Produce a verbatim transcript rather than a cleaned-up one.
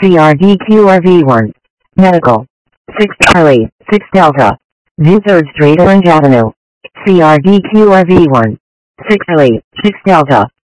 C R D Q R V one. Medical. six Charlie, six Delta. Zoo third Street Orange Avenue. C R D Q R V one. six Charlie, six Delta.